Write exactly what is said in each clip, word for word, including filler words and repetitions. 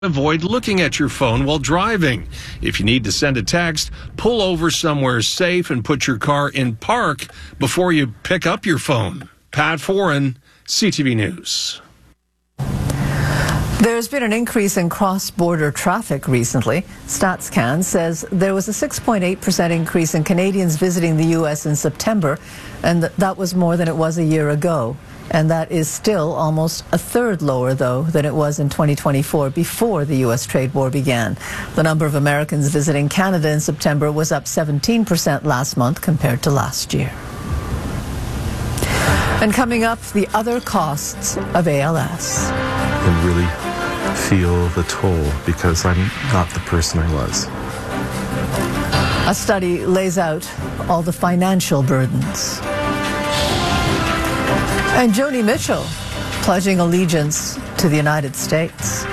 Avoid looking at your phone while driving. If you need to send a text, pull over somewhere safe and put your car in park before you pick up your phone. Pat Foran, C T V News. There's been an increase in cross-border traffic recently. StatsCan says there was a six point eight percent increase in Canadians visiting the U S in September, and th- that was more than it was a year ago. And that is still almost a third lower, though, than it was in twenty twenty-four before the U S trade war began. The number of Americans visiting Canada in September was up seventeen percent last month compared to last year. And coming up, the other costs of A L S. And really feel the toll because I'm not the person I was. A study lays out all the financial burdens. And Joni Mitchell pledging allegiance to the United States.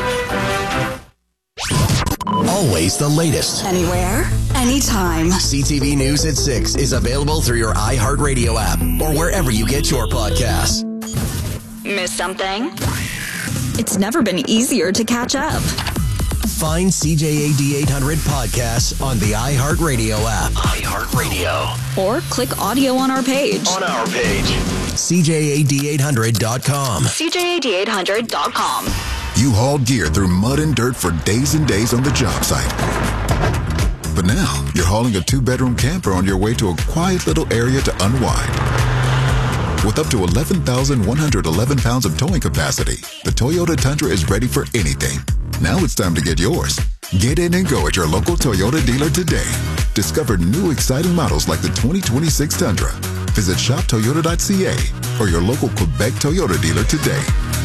Always the latest. Anywhere, anytime. C T V News at six is available through your iHeartRadio app or wherever you get your podcasts. Miss something? It's never been easier to catch up. Find C J A D eight hundred podcasts on the iHeartRadio app. iHeartRadio. Or click audio on our page. On our page. C J A D eight hundred dot com. C J A D eight hundred dot com. You hauled gear through mud and dirt for days and days on the job site. But now, you're hauling a two-bedroom camper on your way to a quiet little area to unwind. With up to eleven thousand one hundred eleven pounds of towing capacity, the Toyota Tundra is ready for anything. Now it's time to get yours. Get in and go at your local Toyota dealer today. Discover new exciting models like the twenty twenty-six Tundra. Visit shop toyota dot c a or your local Quebec Toyota dealer today.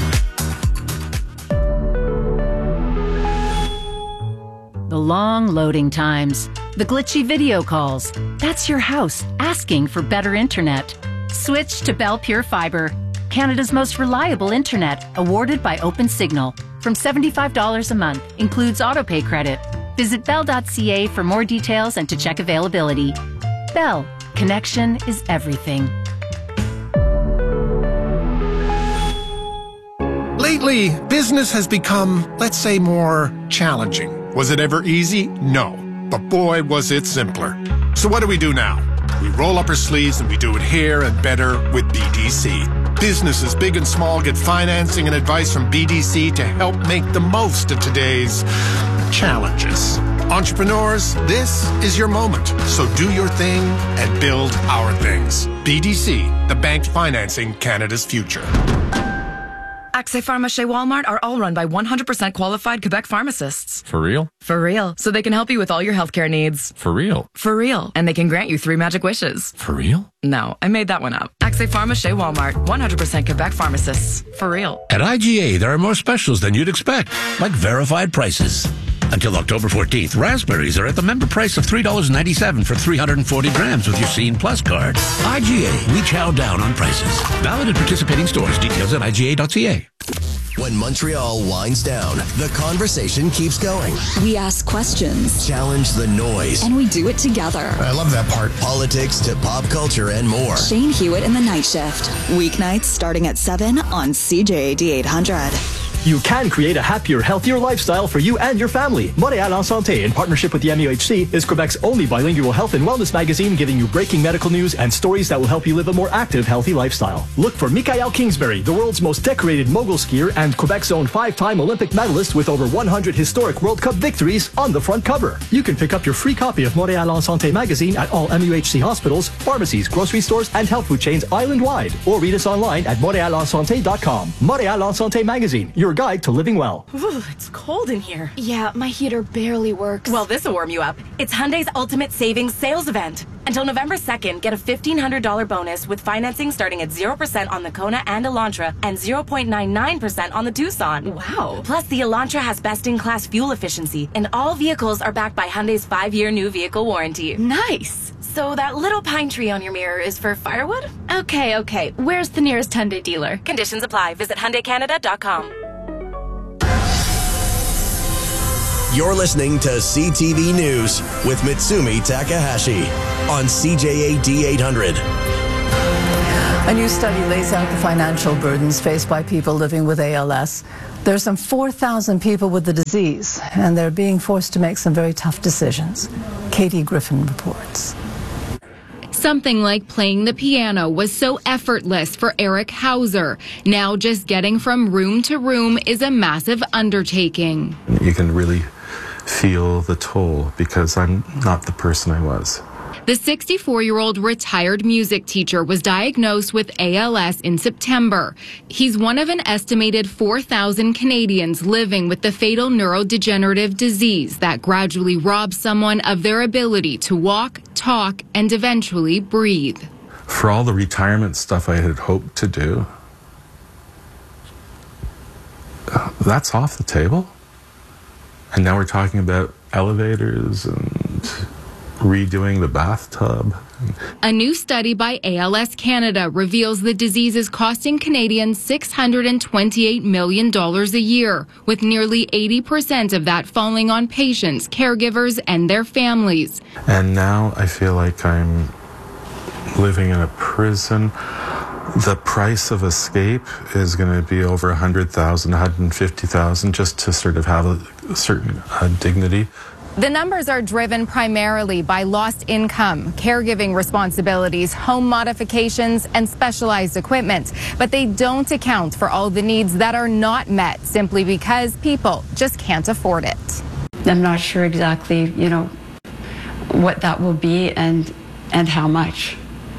The long loading times, the glitchy video calls. That's your house asking for better internet. Switch to Bell Pure Fiber, Canada's most reliable internet, awarded by OpenSignal. From seventy-five dollars a month, includes autopay credit. Visit bell dot c a for more details and to check availability. Bell, connection is everything. Lately, business has become, let's say, more challenging. Was it ever easy? No. But boy, was it simpler. So what do we do now? We roll up our sleeves and we do it here and better with B D C. Businesses big and small get financing and advice from B D C to help make the most of today's challenges. Entrepreneurs, this is your moment. So do your thing and build our things. B D C, the bank financing Canada's future. Accès Pharma chez Walmart are all run by one hundred percent qualified Quebec pharmacists. For real? For real. So they can help you with all your healthcare needs. For real? For real. And they can grant you three magic wishes. For real? No, I made that one up. Accès Pharma chez Walmart. one hundred percent Quebec pharmacists. For real. At I G A, there are more specials than you'd expect, like verified prices. Until October fourteenth, raspberries are at the member price of three dollars and ninety-seven cents for three hundred forty grams with your Scene Plus card. I G A, we chow down on prices. Valid at participating stores. Details at I G A dot C A. When Montreal winds down, the conversation keeps going. We ask questions. Challenge the noise. And we do it together. I love that part. Politics to pop culture and more. Shane Hewitt in the Night Shift. Weeknights starting at seven on C J A D eight hundred. You can create a happier, healthier lifestyle for you and your family. Montréal en Santé, in partnership with the M U H C, is Quebec's only bilingual health and wellness magazine, giving you breaking medical news and stories that will help you live a more active, healthy lifestyle. Look for Michael Kingsbury, the world's most decorated mogul skier and Quebec's own five-time Olympic medalist with over one hundred historic World Cup victories, on the front cover. You can pick up your free copy of Montréal en Santé magazine at all M U H C hospitals, pharmacies, grocery stores, and health food chains island-wide, or read us online at montreal en santé dot com. Montréal en Santé magazine, your guide to living well. Ooh, it's cold in here. Yeah, my heater barely works. Well, this'll warm you up. It's Hyundai's Ultimate Savings Sales Event. Until November second, get a fifteen hundred dollars bonus with financing starting at zero percent on the Kona and Elantra and zero point nine nine percent on the Tucson. Wow. Plus, the Elantra has best-in-class fuel efficiency, and all vehicles are backed by Hyundai's five-year new vehicle warranty. Nice. So that little pine tree on your mirror is for firewood? Okay, okay. Where's the nearest Hyundai dealer? Conditions apply. Visit Hyundai Canada dot com. You're listening to C T V News with Mitsumi Takahashi on C J A D eight hundred. A new study lays out the financial burdens faced by people living with A L S. There are some four thousand people with the disease, and they're being forced to make some very tough decisions. Katie Griffin reports. Something like playing the piano was so effortless for Eric Hauser. Now just getting from room to room is a massive undertaking. You can really feel the toll because I'm not the person I was. The sixty-four-year-old retired music teacher was diagnosed with A L S in September. He's one of an estimated four thousand Canadians living with the fatal neurodegenerative disease that gradually robs someone of their ability to walk, talk, and eventually breathe. For all the retirement stuff I had hoped to do, uh, that's off the table. And now we're talking about elevators and redoing the bathtub. A new study by A L S Canada reveals the disease is costing Canadians six hundred twenty-eight million dollars a year, with nearly eighty percent of that falling on patients, caregivers, and their families. And now I feel like I'm living in a prison. The price of escape is going to be over one hundred thousand dollars, one hundred fifty thousand dollars just to sort of have a certain uh, dignity. The numbers are driven primarily by lost income, caregiving responsibilities, home modifications, and specialized equipment. But they don't account for all the needs that are not met simply because people just can't afford it. I'm not sure exactly, you know, what that will be and and how much.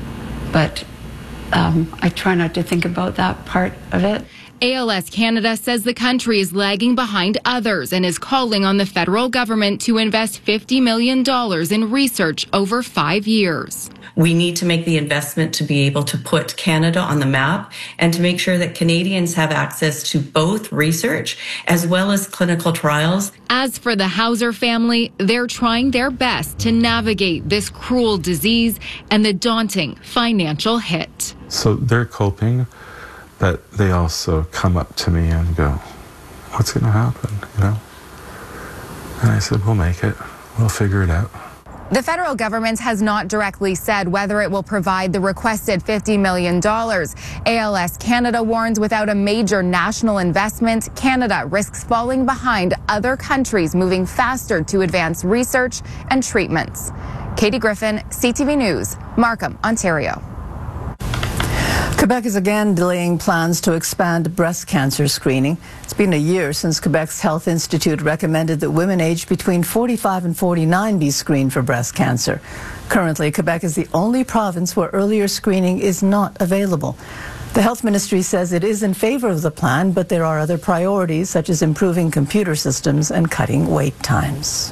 But um, I try not to think about that part of it. A L S Canada says the country is lagging behind others and is calling on the federal government to invest fifty million dollars in research over five years. We need to make the investment to be able to put Canada on the map and to make sure that Canadians have access to both research as well as clinical trials. As for the Hauser family, they're trying their best to navigate this cruel disease and the daunting financial hit. So they're coping, but they also come up to me and go, what's going to happen, you know? And I said, we'll make it. We'll figure it out. The federal government has not directly said whether it will provide the requested fifty million dollars. A L S Canada warns without a major national investment, Canada risks falling behind other countries moving faster to advance research and treatments. Katie Griffin, C T V News, Markham, Ontario. Quebec is again delaying plans to expand breast cancer screening. It's been a year since Quebec's Health Institute recommended that women aged between forty-five and forty-nine be screened for breast cancer. Currently, Quebec is the only province where earlier screening is not available. The Health Ministry says it is in favor of the plan, but there are other priorities such as improving computer systems and cutting wait times.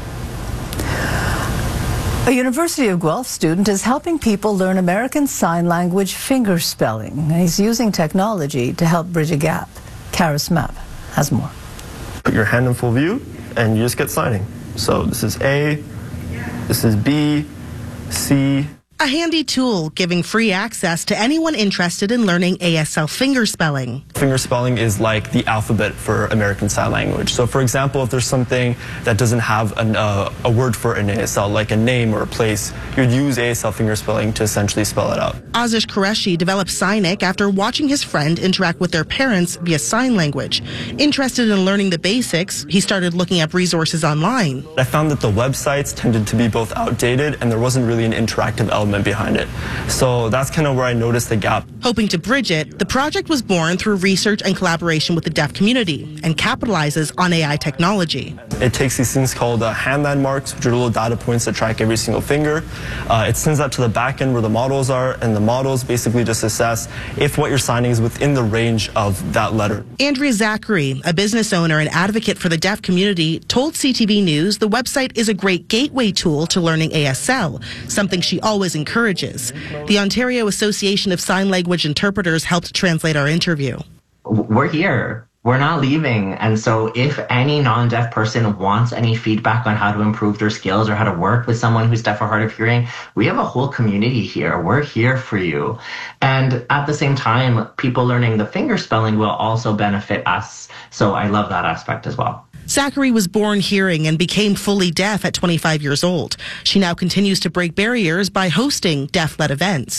A University of Guelph student is helping people learn American Sign Language finger spelling. He's using technology to help bridge a gap. Karis Mapp has more. Put your hand in full view and you just get signing. So this is A, this is B, C. A handy tool giving free access to anyone interested in learning A S L finger spelling. Finger spelling is like the alphabet for American Sign Language. So for example, if there's something that doesn't have an, uh, a word for an A S L, like a name or a place, you'd use A S L finger spelling to essentially spell it out. Azish Qureshi developed Signic after watching his friend interact with their parents via sign language. Interested in learning the basics, he started looking up resources online. I found that the websites tended to be both outdated and there wasn't really an interactive element behind it. So that's kind of where I noticed the gap. Hoping to bridge it, the project was born through research and collaboration with the deaf community and capitalizes on A I technology. It takes these things called uh, hand landmarks, which are little data points that track every single finger. Uh, it sends that to the back end where the models are, and the models basically just assess if what you're signing is within the range of that letter. Andrea Zachary, a business owner and advocate for the deaf community, told C T V News the website is a great gateway tool to learning A S L, something she always encourages. The Ontario Association of Sign Language Interpreters helped translate our interview. We're here. We're not leaving. And so if any non-deaf person wants any feedback on how to improve their skills or how to work with someone who's deaf or hard of hearing, we have a whole community here. We're here for you. And at the same time, people learning the finger spelling will also benefit us. So I love that aspect as well. Zachary was born hearing and became fully deaf at twenty-five years old. She now continues to break barriers by hosting deaf-led events.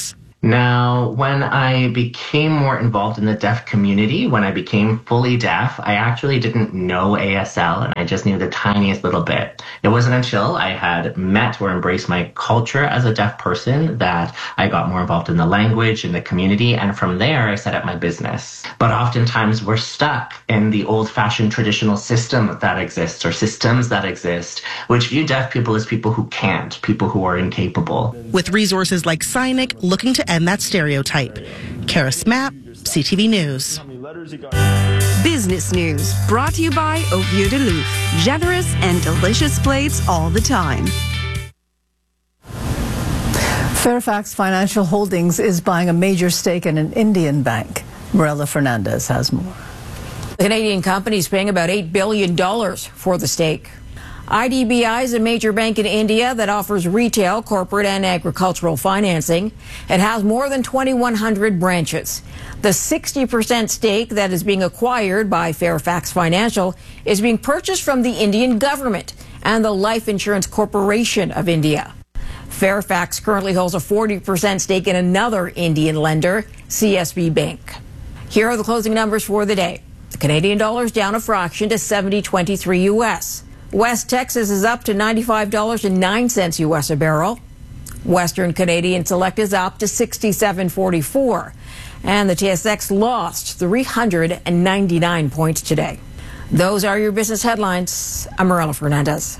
Now, when I became more involved in the deaf community, when I became fully deaf, I actually didn't know A S L, and I just knew the tiniest little bit. It wasn't until I had met or embraced my culture as a deaf person that I got more involved in the language, in the community, and from there I set up my business. But oftentimes we're stuck in the old-fashioned traditional system that exists, or systems that exist, which view deaf people as people who can't, people who are incapable. With resources like Synic looking to end that stereotype. Kara Smap, C T V News. Business News, brought to you by Au Vieux de Loup. Generous and delicious plates all the time. Fairfax Financial Holdings is buying a major stake in an Indian bank. Morella Fernandez has more. The Canadian company is paying about eight billion dollars for the stake. I D B I is a major bank in India that offers retail, corporate, and agricultural financing. It has more than twenty-one hundred branches. The sixty percent stake that is being acquired by Fairfax Financial is being purchased from the Indian government and the Life Insurance Corporation of India. Fairfax currently holds a forty percent stake in another Indian lender, C S B Bank. Here are the closing numbers for the day. The Canadian dollar is down a fraction to seventy twenty-three U S. West Texas is up to ninety-five dollars and nine cents U S a barrel. Western Canadian Select is up to sixty-seven forty-four. And the T S X lost three hundred ninety-nine points today. Those are your business headlines. I'm Morella Fernandez.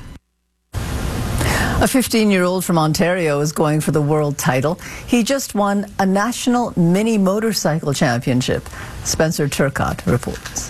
A fifteen-year-old from Ontario is going for the world title. He just won a national mini motorcycle championship. Spencer Turcotte reports.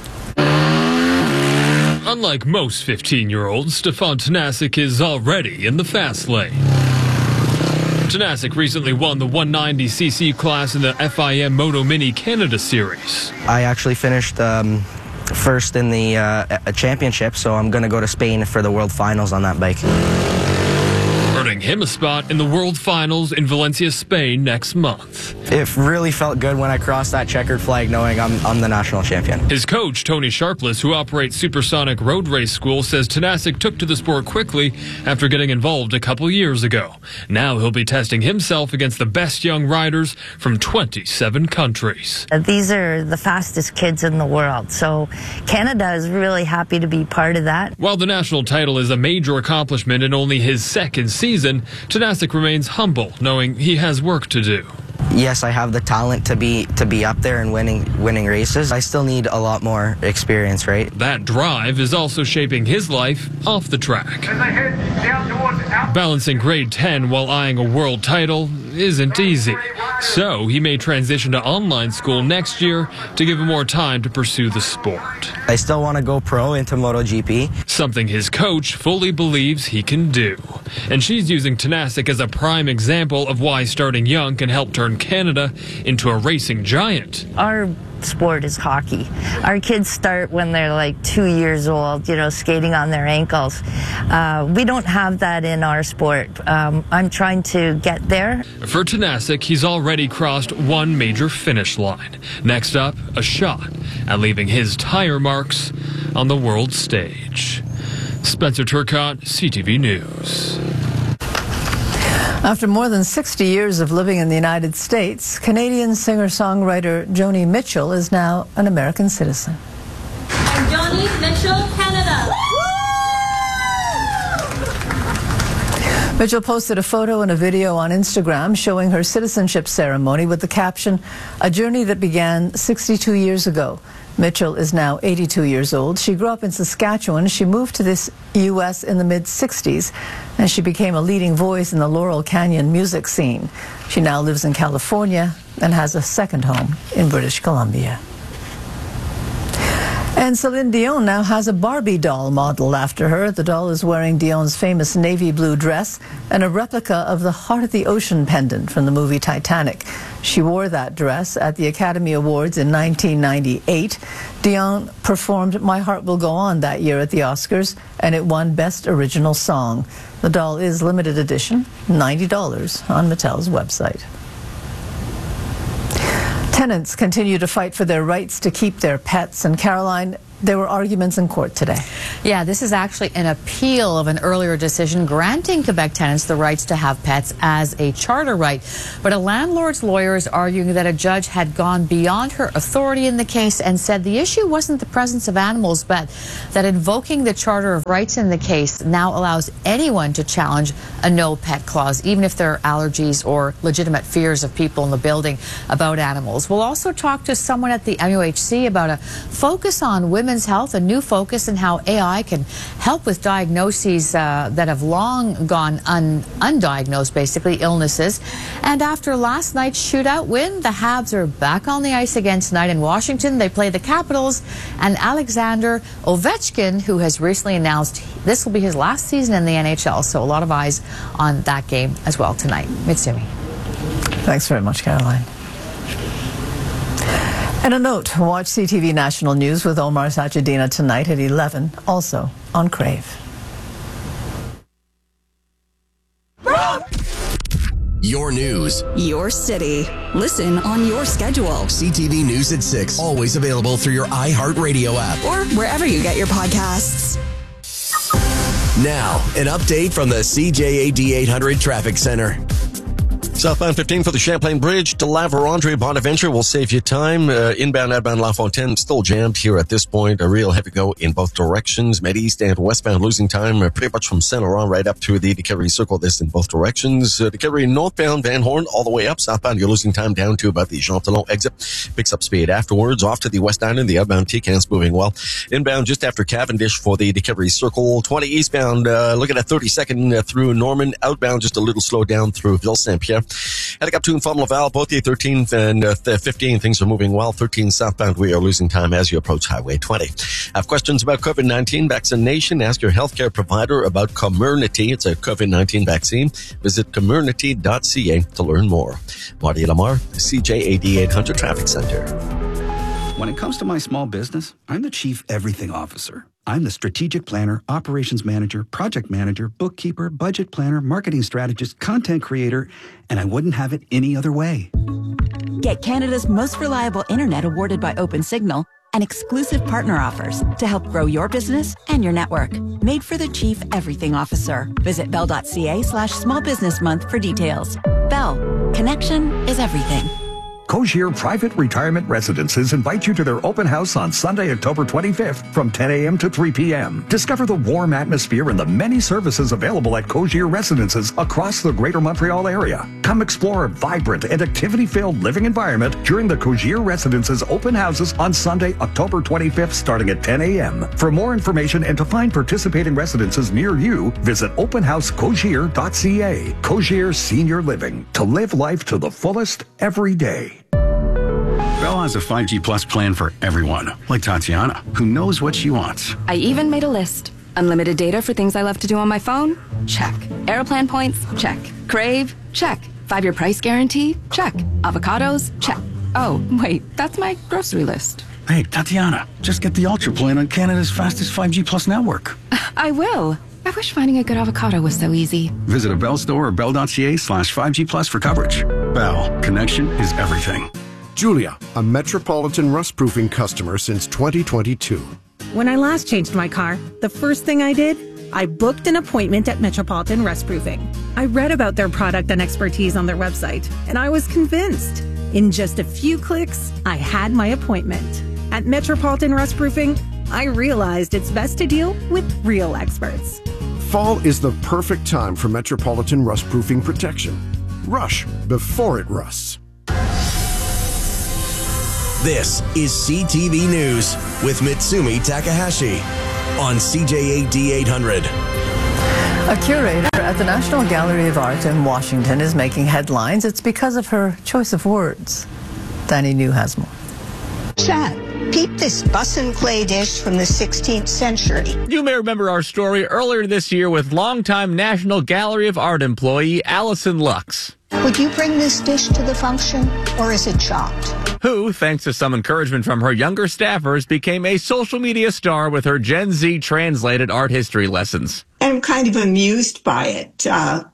Unlike most fifteen-year-olds, Stefan Tanasic is already in the fast lane. Tanasic recently won the one ninety c c class in the F I M Moto Mini Canada Series. I actually finished um, first in the uh, championship, so I'm going to go to Spain for the World Finals on that bike. Earning him a spot in the World Finals in Valencia, Spain next month. It really felt good when I crossed that checkered flag knowing I'm, I'm the national champion. His coach, Tony Sharpless, who operates Supersonic Road Race School, says Tanasic took to the sport quickly after getting involved a couple years ago. Now he'll be testing himself against the best young riders from twenty-seven countries. These are the fastest kids in the world, so Canada is really happy to be part of that. While the national title is a major accomplishment in only his second season, Tanasic remains humble, knowing he has work to do. Yes, I have the talent to be to be up there and winning winning races. I still need a lot more experience, right? That drive is also shaping his life off the track. Balancing grade ten while eyeing a world title isn't easy. So he may transition to online school next year to give him more time to pursue the sport. I still want to go pro into MotoGP. Something his coach fully believes he can do. And she's using Tanasic as a prime example of why starting young can help turn Canada into a racing giant. Our sport is hockey. Our kids start when they're like two years old, you know, skating on their ankles. Uh, we don't have that in our sport. Um, I'm trying to get there. For Tanasic, he's already crossed one major finish line. Next up, a shot at leaving his tire marks on the world stage. Spencer Turcotte, C T V News. After more than sixty years of living in the United States, Canadian singer-songwriter Joni Mitchell is now an American citizen. I'm Joni Mitchell, Canada. Mitchell posted a photo and a video on Instagram showing her citizenship ceremony with the caption, "A journey that began sixty-two years ago." Mitchell is now eighty-two years old. She grew up in Saskatchewan. She moved to this U S in the mid sixties, and she became a leading voice in the Laurel Canyon music scene. She now lives in California and has a second home in British Columbia. And Celine Dion now has a Barbie doll modeled after her. The doll is wearing Dion's famous navy blue dress and a replica of the Heart of the Ocean pendant from the movie Titanic. She wore that dress at the Academy Awards in nineteen ninety-eight. Dion performed My Heart Will Go On that year at the Oscars, and it won Best Original Song. The doll is limited edition, ninety dollars on Mattel's website. Tenants continue to fight for their rights to keep their pets, and Caroline there were arguments in court today. Yeah, this is actually an appeal of an earlier decision granting Quebec tenants the rights to have pets as a charter right. But a landlord's lawyer is arguing that a judge had gone beyond her authority in the case and said the issue wasn't the presence of animals, but that invoking the Charter of Rights in the case now allows anyone to challenge a no pet clause, even if there are allergies or legitimate fears of people in the building about animals. We'll also talk to someone at the M U H C about a focus on women's health, a new focus in how A I can help with diagnoses uh, that have long gone un undiagnosed, basically, illnesses. And after last night's shootout win, the Habs are back on the ice again tonight in Washington. They play the Capitals, and Alexander Ovechkin, who has recently announced this will be his last season in the N H L. So a lot of eyes on that game as well tonight. Mitsumi. Thanks very much, Caroline. And a note, watch C T V National News with Omar Sachedina tonight at eleven, also on Crave. Your news. Your city. Listen on your schedule. C T V News at six, always available through your iHeartRadio app. Or wherever you get your podcasts. Now, an update from the C J A D eight hundred Traffic Center. Southbound fifteen for the Champlain Bridge to La Vérendrye, Bonaventure will save you time. Uh, inbound, outbound La Fontaine still jammed here at this point. A real heavy go in both directions. Med East and westbound losing time uh, pretty much from Saint Laurent right up to the DeKalb Circle. This in both directions. Uh, DeKalb northbound Van Horn all the way up. Southbound you're losing time down to about the Jean Talon exit. Picks up speed afterwards. Off to the West Island. The outbound T-Can's moving well. Inbound just after Cavendish for the DeKalb Circle. twenty eastbound uh, looking at thirty-second uh, through Norman. Outbound just a little slow down through Ville-Saint-Pierre. Heading up to and from Laval, both the thirteenth and uh, fifteen, things are moving well. thirteen southbound, we are losing time as you approach Highway twenty. Have questions about COVID nineteen vaccination? Ask your healthcare provider about Comirnaty. It's a COVID nineteen vaccine. Visit comirnaty dot c a to learn more. Marty Lamar, C J A D eight hundred Traffic Center. When it comes to my small business, I'm the Chief Everything Officer. I'm the strategic planner, operations manager, project manager, bookkeeper, budget planner, marketing strategist, content creator, and I wouldn't have it any other way. Get Canada's most reliable internet awarded by OpenSignal and exclusive partner offers to help grow your business and your network. Made for the Chief Everything Officer. Visit bell dot c a slash small business month for details. Bell. Connection is everything. Cogir Private Retirement Residences invite you to their open house on Sunday, October twenty-fifth from ten a m to three p m Discover the warm atmosphere and the many services available at Cogir Residences across the Greater Montreal area. Come explore a vibrant and activity-filled living environment during the Cogir Residences open houses on Sunday, October twenty-fifth, starting at ten a m For more information and to find participating residences near you, visit open house cogir dot c a. Cogir Senior Living. To live life to the fullest every day. Bell has a five G Plus plan for everyone, like Tatiana, who knows what she wants. I even made a list. Unlimited data for things I love to do on my phone? Check. Aeroplan points? Check. Crave? Check. Five-year price guarantee? Check. Avocados? Check. Oh, wait, that's my grocery list. Hey, Tatiana, just get the Ultra plan on Canada's fastest five G Plus network. I will. I wish finding a good avocado was so easy. Visit a Bell store or bell dot c a slash five G Plus for coverage. Bell, connection is everything. Julia, a Metropolitan Rust Proofing customer since twenty twenty-two. When I last changed my car, the first thing I did, I booked an appointment at Metropolitan Rust Proofing. I read about their product and expertise on their website, and I was convinced. In just a few clicks, I had my appointment. At Metropolitan Rust Proofing, I realized it's best to deal with real experts. Fall is the perfect time for Metropolitan Rust Proofing protection. Rush before it rusts. This is C T V News with Mitsumi Takahashi on C J A D eight hundred. A curator at the National Gallery of Art in Washington is making headlines. It's because of her choice of words. Danny New has more. Chad, peep this bussin' clay dish from the sixteenth century. You may remember our story earlier this year with longtime National Gallery of Art employee Allison Lux. Would you bring this dish to the function, or is it chopped? Who, thanks to some encouragement from her younger staffers, became a social media star with her Gen Z translated art history lessons. I'm kind of amused by it. Uh,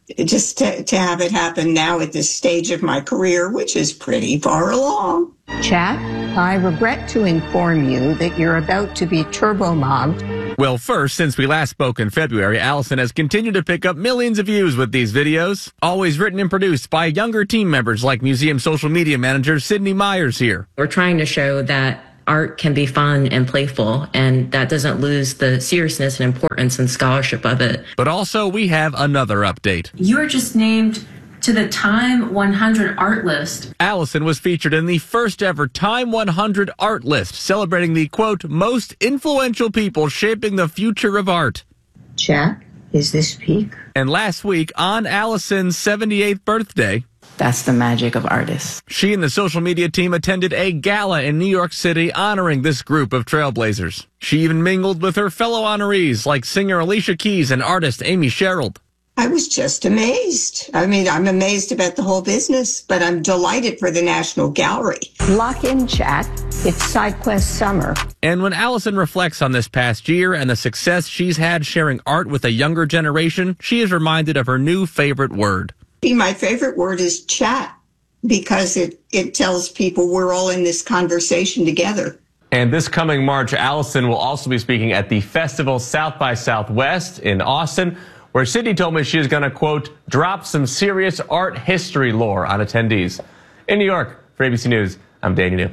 just to, to have it happen now at this stage of my career, which is pretty far along. Chat, I regret to inform you that you're about to be turbo-mobbed. Well, first, since we last spoke in February, Allison has continued to pick up millions of views with these videos, always written and produced by younger team members like museum social media manager Sydney Myers here. We're trying to show that art can be fun and playful, and that doesn't lose the seriousness and importance and scholarship of it. But also, we have another update. You were just named to the Time one hundred art list. Allison was featured in the first ever Time one hundred art list, celebrating the, quote, most influential people shaping the future of art. Jack, is this peak? And last week, on Allison's seventy-eighth birthday, that's the magic of artists. She and the social media team attended a gala in New York City honoring this group of trailblazers. She even mingled with her fellow honorees like singer Alicia Keys and artist Amy Sherald. I was just amazed. I mean, I'm amazed about the whole business, but I'm delighted for the National Gallery. Lock in, chat. It's SideQuest summer. And when Allison reflects on this past year and the success she's had sharing art with a younger generation, she is reminded of her new favorite word. My favorite word is chat, because it, it tells people we're all in this conversation together. And this coming March, Allison will also be speaking at the festival South by Southwest in Austin, where Sydney told me she is going to, quote, drop some serious art history lore on attendees. In New York, for A B C News, I'm Danny New.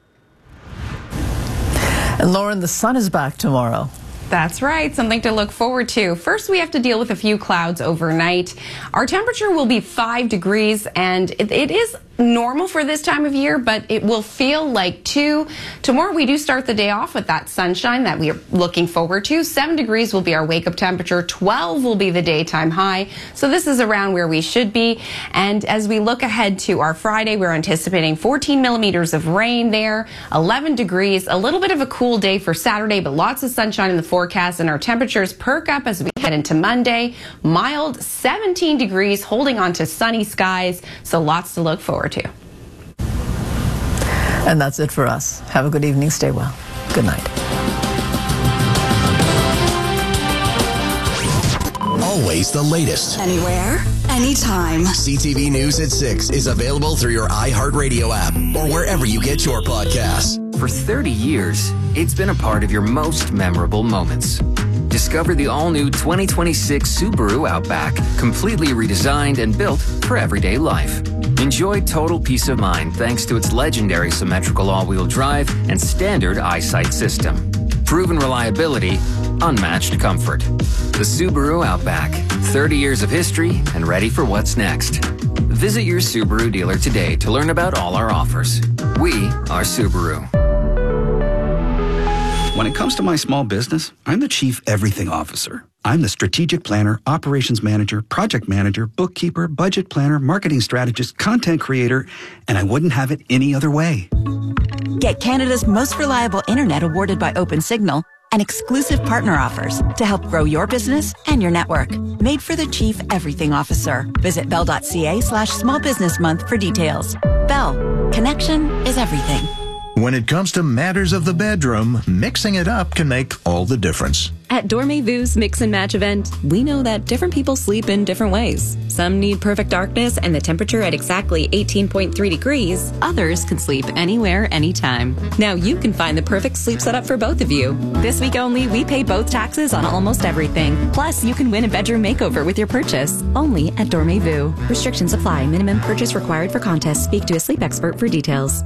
And Lauren, the sun is back tomorrow. That's right, something to look forward to. First, we have to deal with a few clouds overnight. Our temperature will be five degrees, and it, it is normal for this time of year, but it will feel like two. Tomorrow, we do start the day off with that sunshine that we are looking forward to. Seven degrees will be our wake-up temperature. twelve will be the daytime high. So this is around where we should be. And as we look ahead to our Friday, we're anticipating fourteen millimeters of rain there, eleven degrees, a little bit of a cool day for Saturday, but lots of sunshine in the forecast, and our temperatures perk up as we head into Monday. Mild seventeen degrees, holding on to sunny skies, so lots to look forward to. And that's it for us. Have a good evening. Stay well. Good night. Always the latest. Anywhere, anytime. C T V News at six is available through your iHeartRadio app or wherever you get your podcasts. For thirty years, it's been a part of your most memorable moments. Discover the all-new twenty twenty-six Subaru Outback, completely redesigned and built for everyday life. Enjoy total peace of mind thanks to its legendary symmetrical all-wheel drive and standard eyesight system. Proven reliability, unmatched comfort. The Subaru Outback, thirty years of history and ready for what's next. Visit your Subaru dealer today to learn about all our offers. We are Subaru. When it comes to my small business, I'm the chief everything officer. I'm the strategic planner, operations manager, project manager, bookkeeper, budget planner, marketing strategist, content creator, and I wouldn't have it any other way. Get Canada's most reliable internet awarded by OpenSignal and exclusive partner offers to help grow your business and your network. Made for the chief everything officer. Visit bell.ca slash small business month for details. Bell, connection is everything. When it comes to matters of the bedroom, mixing it up can make all the difference. At Dormez-vu's Mix and Match event, we know that different people sleep in different ways. Some need perfect darkness and the temperature at exactly eighteen point three degrees. Others can sleep anywhere, anytime. Now you can find the perfect sleep setup for both of you. This week only, we pay both taxes on almost everything. Plus, you can win a bedroom makeover with your purchase. Only at Dormez-vu. Restrictions apply. Minimum purchase required for contest. Speak to a sleep expert for details.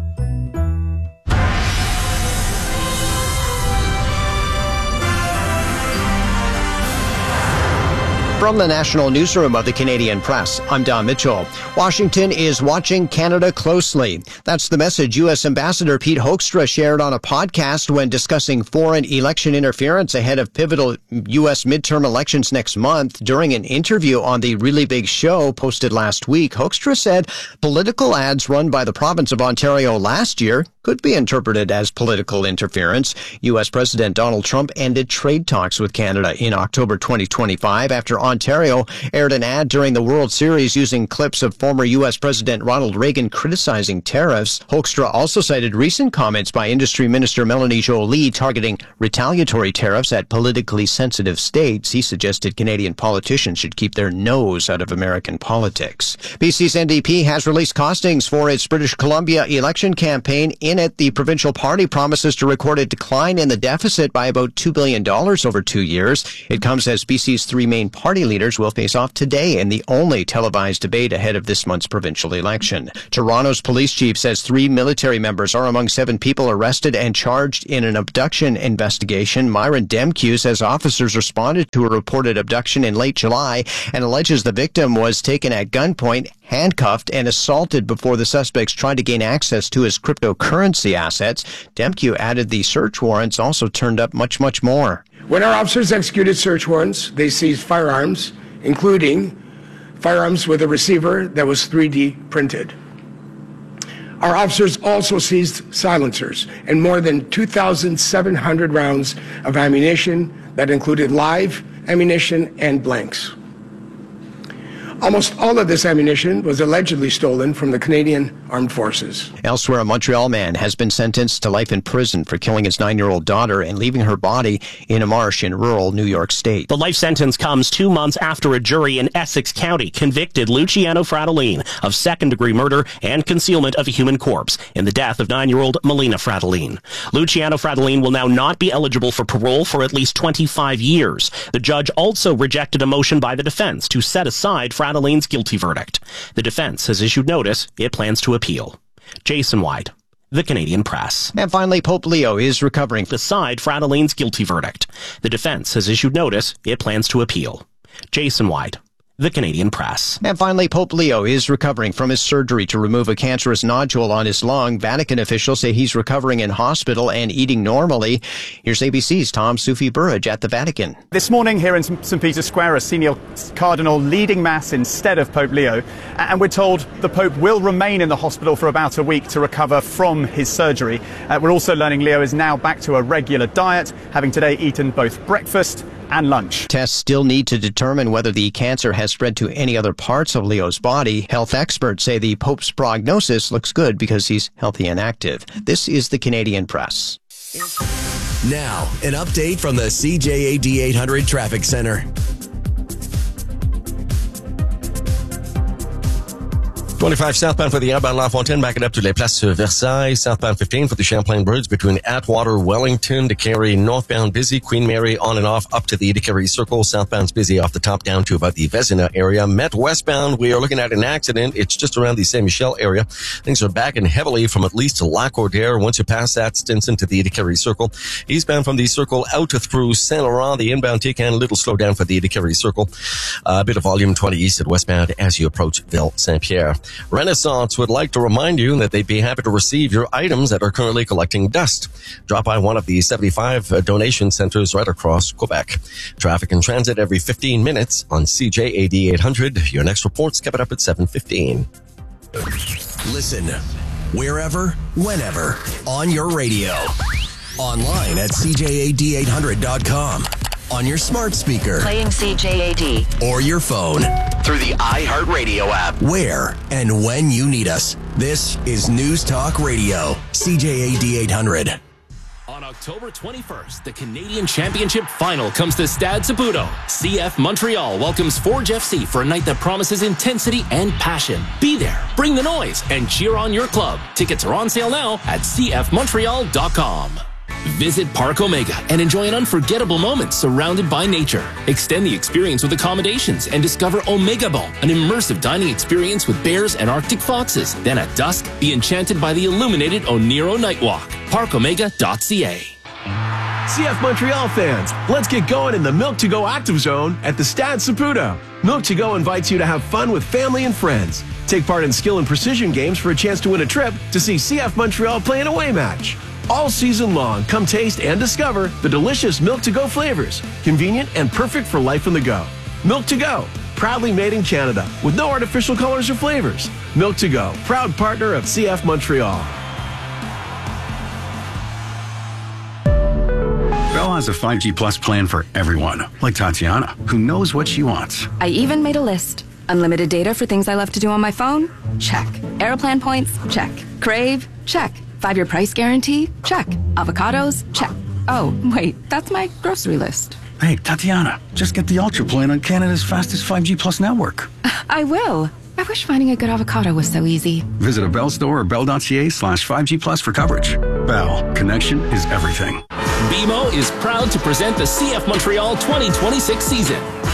From the National Newsroom of the Canadian Press, I'm Don Mitchell. Washington is watching Canada closely. That's the message U S Ambassador Pete Hoekstra shared on a podcast when discussing foreign election interference ahead of pivotal U S midterm elections next month. During an interview on the Really Big Show posted last week, Hoekstra said political ads run by the province of Ontario last year could could be interpreted as political interference. U S President Donald Trump ended trade talks with Canada in October twenty twenty-five after Ontario aired an ad during the World Series using clips of former U S President Ronald Reagan criticizing tariffs. Hoekstra also cited recent comments by Industry Minister Melanie Joly targeting retaliatory tariffs at politically sensitive states. He suggested Canadian politicians should keep their nose out of American politics. B C's N D P has released costings for its British Columbia election campaign. In it, the provincial party promises to record a decline in the deficit by about two billion dollars over two years. It comes as B C's three main party leaders will face off today in the only televised debate ahead of this month's provincial election. Toronto's police chief says three military members are among seven people arrested and charged in an abduction investigation. Myron Demkew says officers responded to a reported abduction in late July and alleges the victim was taken at gunpoint, handcuffed, and assaulted before the suspects tried to gain access to his cryptocurrency assets. Demkew added the search warrants also turned up much, much more. When our officers executed search warrants, they seized firearms, including firearms with a receiver that was three D printed. Our officers also seized silencers and more than two thousand seven hundred rounds of ammunition that included live ammunition and blanks. Almost all of this ammunition was allegedly stolen from the Canadian Armed Forces. Elsewhere, a Montreal man has been sentenced to life in prison for killing his nine-year-old daughter and leaving her body in a marsh in rural New York State. The life sentence comes two months after a jury in Essex County convicted Luciano Fratellin of second-degree murder and concealment of a human corpse in the death of nine-year-old Melina Fratellin. Luciano Fratellin will now not be eligible for parole for at least twenty-five years. The judge also rejected a motion by the defense to set aside Fratellin Frattellin's guilty verdict. The defense has issued notice it plans to appeal. Jason White, The Canadian Press. And finally, Pope Leo is recovering. Decide Frattellin's guilty verdict. The defense has issued notice it plans to appeal. Jason White, The Canadian Press. And finally, Pope Leo is recovering from his surgery to remove a cancerous nodule on his lung. Vatican officials say he's recovering in hospital and eating normally. Here's A B C's Tom Sufi Burrage at the Vatican. This morning here in Saint Peter's Square, a senior cardinal leading Mass instead of Pope Leo. And we're told the Pope will remain in the hospital for about a week to recover from his surgery. Uh, we're also learning Leo is now back to a regular diet, having today eaten both breakfast and lunch. Tests still need to determine whether the cancer has spread to any other parts of Leo's body. Health experts say the Pope's prognosis looks good because he's healthy and active. This is the Canadian Press. Now, an update from the C J A D eight hundred Traffic Center. twenty-five southbound for the outbound La Fontaine, back it up to Les Places Versailles. Southbound fifteen for the Champlain Bridge between Atwater, Wellington to carry northbound busy. Queen Mary on and off up to the Carry Circle. Southbound's busy off the top down to about the Vezina area. Met westbound, we are looking at an accident. It's just around the Saint Michel area. Things are backing heavily from at least to Lac-Cordaire. Once you pass that, Stinson to the Carry Circle. Eastbound from the Circle out to through Saint Laurent. The inbound T-Can, a little slow down for the Carry Circle. A bit of volume twenty east at westbound as you approach Ville Saint-Pierre. Renaissance would like to remind you that they'd be happy to receive your items that are currently collecting dust. Drop by one of the seventy-five uh, donation centers right across Quebec. Traffic and transit every fifteen minutes on C J A D eight hundred. Your next report's coming up at seven fifteen. Listen wherever, whenever, on your radio. Online at C J A D eight hundred dot com. On your smart speaker. Playing C J A D. Or your phone. Through the iHeartRadio app. Where and when you need us. This is News Talk Radio. C J A D eight hundred. On October twenty-first, the Canadian Championship Final comes to Stade Saputo. C F Montreal welcomes Forge F C for a night that promises intensity and passion. Be there, bring the noise, and cheer on your club. Tickets are on sale now at c f montreal dot com. Visit Park Omega and enjoy an unforgettable moment surrounded by nature. Extend the experience with accommodations and discover Omega Bon, an immersive dining experience with bears and Arctic foxes. Then at dusk, be enchanted by the illuminated Oniro Nightwalk. park omega dot c a. C F Montreal fans, let's get going in the Milk to Go Active Zone at the Stade Saputo. Milk to Go invites you to have fun with family and friends. Take part in skill and precision games for a chance to win a trip to see C F Montreal play an away match. All season long, come taste and discover the delicious Milk to Go flavors, convenient and perfect for life on the go. Milk to Go, proudly made in Canada with no artificial colors or flavors. Milk to Go, proud partner of C F Montreal. has a five G Plus plan for everyone, like Tatiana, who knows what she wants. I even made a list. Unlimited data for things I love to do on my phone? Check. Aeroplan points? Check. Crave? Check. Five-year price guarantee? Check. Avocados? Check. Oh, wait, that's my grocery list. Hey, Tatiana, just get the Ultra plan on Canada's fastest five G Plus network. I will. I wish finding a good avocado was so easy. Visit a Bell store or bell.ca slash 5G Plus for coverage. Bell, connection is everything. B M O is proud to present the C F Montreal twenty twenty-six season.